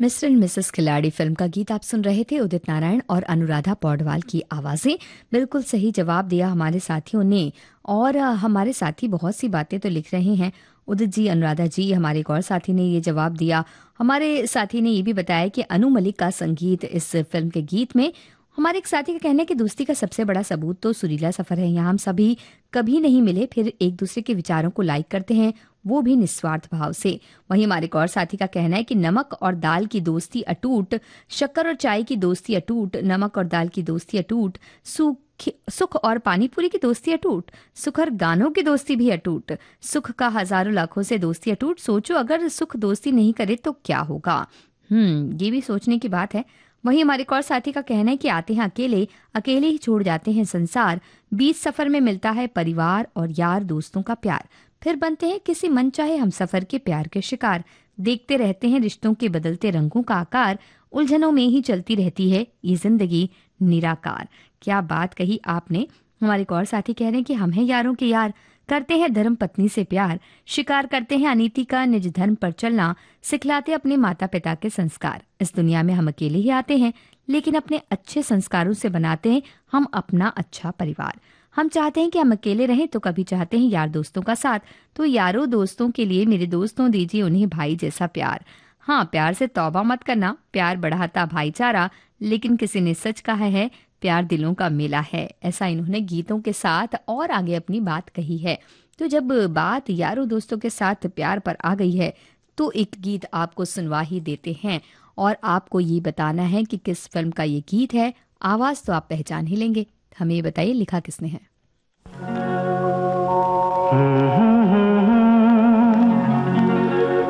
Mister and Mrs खिलाड़ी film का गीत आप सुन रहे थे। उदित नारायण और अनुराधा पौडवाल की आवाजें। बिल्कुल सही जवाब दिया हमारे साथियों ने। और हमारे साथी बहुत सी बातें तो लिख रहे हैं। उदित जी, अनुराधा जी, हमारे एक और साथी ने ये जवाब दिया। हमारे साथी ने ये भी बताया कि अनु मलिक का संगीत इस फिल्म के गीत में। हमारे एक साथी का कहना है कि दोस्ती का सबसे बड़ा सबूत तो सुरीला सफर है। यहाँ हम सभी कभी नहीं मिले, फिर एक दूसरे के विचारों को लाइक करते हैं, वो भी निस्वार्थ भाव से। वहीं हमारे एक और साथी का कहना है कि नमक और दाल की दोस्ती अटूट, शक्कर और चाय की दोस्ती अटूट, नमक और दाल की दोस्ती अटूट, सुख और पानी पूरी की दोस्ती अटूट, सुख और गानों की दोस्ती भी अटूट, सुख का हजारों लाखों से दोस्ती अटूट। सोचो अगर सुख दोस्ती नहीं करे तो क्या होगा। ये भी सोचने की बात है। वहीं हमारे एक और साथी का कहना है कि आते हैं अकेले, अकेले ही छोड़ जाते हैं संसार। बीच सफर में मिलता है परिवार और यार दोस्तों का प्यार, फिर बनते हैं किसी मनचाहे हम सफर के प्यार के शिकार। देखते रहते हैं रिश्तों के बदलते रंगों का आकार, उलझनों में ही चलती रहती है ये जिंदगी निराकार। क्या बात कही आपने। हमारे एक और साथी कह रहे हैं कि हम हैं यारों के यार, करते हैं धर्म पत्नी से प्यार, शिकार करते हैं अनीति का, निज धर्म पर चलना, सिखलाते अपने माता पिता के संस्कार। इस दुनिया में हम अकेले ही आते हैं, लेकिन अपने अच्छे संस्कारों से बनाते हैं हम अपना अच्छा परिवार। हम चाहते हैं कि हम अकेले रहें तो कभी चाहते हैं यार दोस्तों का साथ। तो यारों दोस्तों के लिए मेरे दोस्तों दीजिए उन्हें भाई जैसा प्यार। हाँ, प्यार से तौबा मत करना, प्यार बढ़ाता भाईचारा, लेकिन किसी ने सच कहा है प्यार दिलों का मेला है। ऐसा इन्होंने गीतों के साथ और आगे अपनी बात कही है। तो जब बात यारों दोस्तों के साथ प्यार पर आ गई है तो एक गीत आपको सुनवा ही देते हैं और आपको ये बताना है कि किस फिल्म का ये गीत है। आवाज तो आप पहचान ही लेंगे। हमें ये बताइए लिखा किसने है।